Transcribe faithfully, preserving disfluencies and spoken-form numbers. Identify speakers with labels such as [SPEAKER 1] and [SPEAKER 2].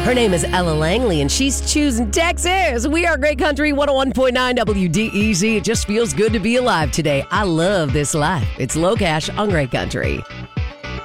[SPEAKER 1] Her name is Ella Langley, and she's choosing Texas. We are Great Country one oh one point nine W D E Z. It just feels good to be alive today. I love this life. It's Low Cash on Great Country.